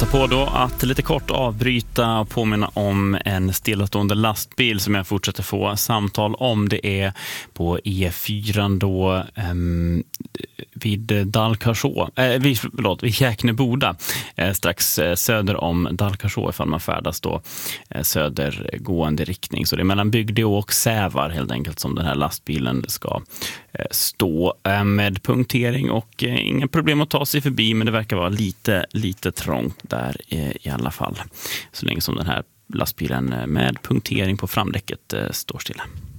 passa på då att lite kort avbryta och påminna om en stillastående lastbil som jag fortsätter få samtal om. Det är på E4 då vid Dalkarså, vid Käkneboda, strax söder om Dalkarså ifall man färdas då södergående riktning. Så det är mellan Bygde och Sävar helt enkelt som den här lastbilen ska stå med punktering och inga problem att ta sig förbi, men det verkar vara lite trångt där i alla fall så länge som den här lastbilen med punktering på framdäcket står stilla.